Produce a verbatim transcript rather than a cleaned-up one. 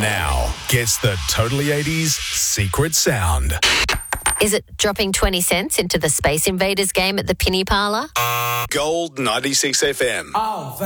now gets the Totally eighties secret sound. Is it dropping twenty cents into the Space Invaders game at the Penny Parlour? Gold ninety-six F M. Oh,